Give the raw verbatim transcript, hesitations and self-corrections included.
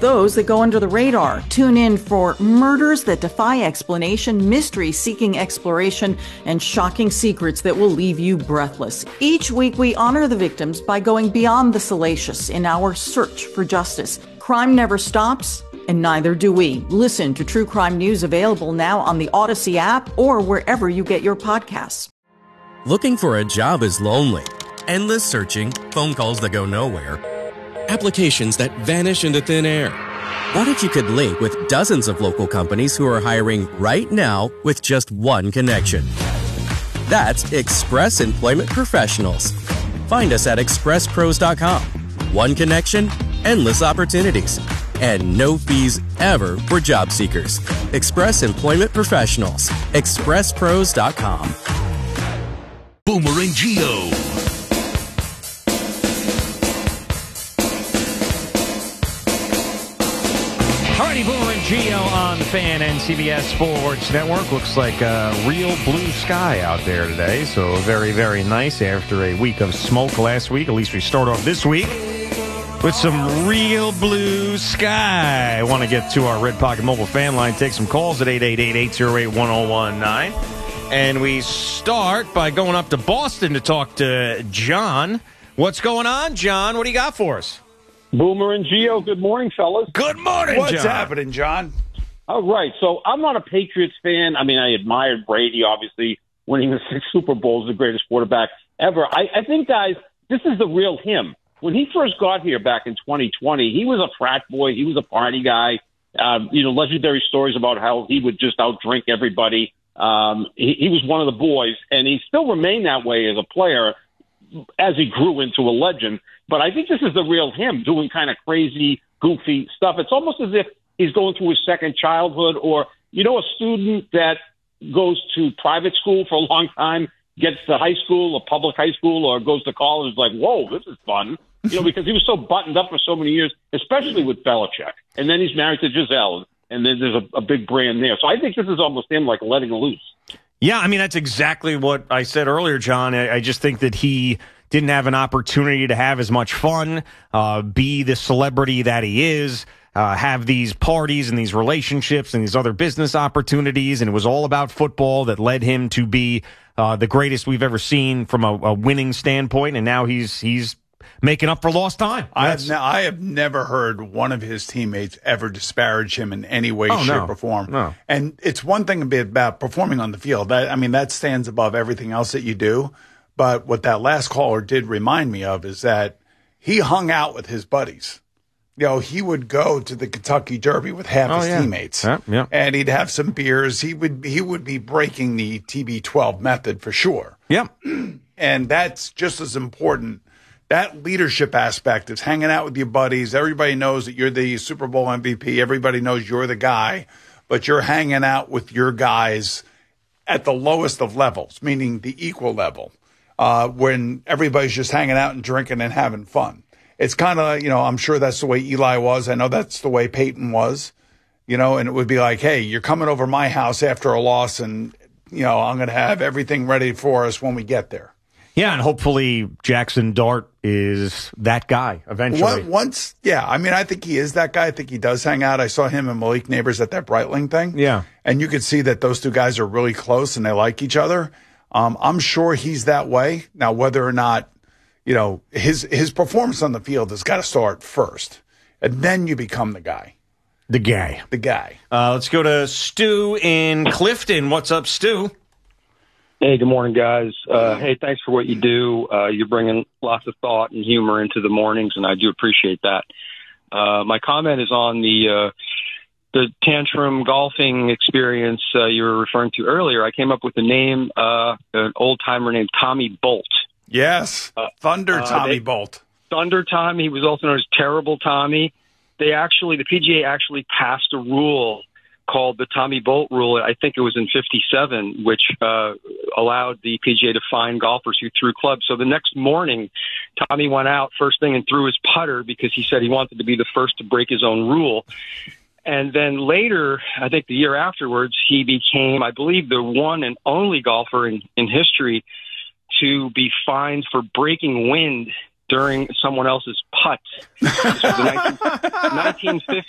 those that go under the radar. Tune in for murders that defy explanation, mystery-seeking exploration, and shocking secrets that will leave you breathless. Each week, we honor the victims by going beyond the salacious in our search for justice. Crime never stops, and neither do we. Listen to True Crime News, available now on the Odyssey app or wherever you get your podcasts. Looking for a job is lonely. Endless searching, phone calls that go nowhere, applications that vanish into thin air. What if you could link with dozens of local companies who are hiring right now with just one connection? That's Express Employment Professionals. Find us at express pros dot com. One connection, endless opportunities, and no fees ever for job seekers. Express Employment Professionals. express pros dot com. Boomer and Geo. Alrighty, Boomer and Geo on the Fan and C B S Sports Network. Looks like a real blue sky out there today, so very, very nice after a week of smoke last week. At least we start off this week with some real blue sky. I want to get to our Red Pocket Mobile fan line, take some calls at eight eight eight, eight oh eight, one oh one nine. And we start by going up to Boston to talk to John. What's going on, John? What do you got for us? Boomer and Geo, good morning, fellas. Good morning, What's John. happening, John? All right, so I'm not a Patriots fan. I mean, I admired Brady, obviously, winning the six Super Bowls, the greatest quarterback ever. I, I think, guys, this is the real him. When he first got here back in twenty twenty, he was a frat boy. He was a party guy. Um, you know, legendary stories about how he would just outdrink everybody. Um, he, he was one of the boys, and he still remained that way as a player as he grew into a legend. But I think this is the real him, doing kind of crazy, goofy stuff. It's almost as if he's going through his second childhood, or, you know, a student that goes to private school for a long time, gets to high school, a public high school, or goes to college, is like, whoa, this is fun. You know, because he was so buttoned up for so many years, especially with Belichick. And then he's married to Giselle, and then there's a, a big brand there. So I think this is almost him, like, letting loose. Yeah, I mean, that's exactly what I said earlier, John. I, I just think that he didn't have an opportunity to have as much fun, uh, be the celebrity that he is, uh, have these parties and these relationships and these other business opportunities. And it was all about football that led him to be uh, the greatest we've ever seen from a, a winning standpoint. And now he's he's making up for lost time. I have, ne- I have never heard one of his teammates ever disparage him in any way, Oh, shape, no. or form. No. And it's one thing about performing on the field. That, I mean, that stands above everything else that you do. But what that last caller did remind me of is that he hung out with his buddies. You know, he would go to the Kentucky Derby with half Oh, his yeah. teammates, Yeah, yeah. and he'd have some beers. He would he would be breaking the T B twelve method for sure. Yeah. And that's just as important. That leadership aspect is hanging out with your buddies. Everybody knows that you're the Super Bowl M V P. Everybody knows you're the guy, but you're hanging out with your guys at the lowest of levels, meaning the equal level, uh, when everybody's just hanging out and drinking and having fun. It's kind of, you know, I'm sure that's the way Eli was. I know that's the way Peyton was, you know, and it would be like, hey, you're coming over my house after a loss, and, you know, I'm going to have everything ready for us when we get there. Yeah, and hopefully Jackson Dart is that guy eventually. Once, yeah, I mean, I think he is that guy. I think he does hang out. I saw him and Malik Neighbors at that Breitling thing. Yeah. And you could see that those two guys are really close and they like each other. Um, I'm sure he's that way. Now, whether or not, you know, his his performance on the field has got to start first. And then you become the guy. The guy. The guy. Uh, let's go to Stu in Clifton. What's up, Stu? Hey, good morning, guys. Uh, hey, thanks for what you do. Uh, you're bringing lots of thought and humor into the mornings, and I do appreciate that. Uh, my comment is on the uh, the tantrum golfing experience uh, you were referring to earlier. I came up with a name, uh, an old-timer named Tommy Bolt. Yes, Thunder uh, Tommy they, Bolt. Thunder Tommy. He was also known as Terrible Tommy. They actually, the P G A actually passed a rule called the Tommy Bolt rule. I think it was in fifty-seven, which uh, allowed the P G A to fine golfers who threw clubs. So the next morning, Tommy went out first thing and threw his putter because he said he wanted to be the first to break his own rule. And then later, I think the year afterwards, he became, I believe, the one and only golfer in, in history to be fined for breaking wind during someone else's putt. This was the nineteen, nineteen fifties.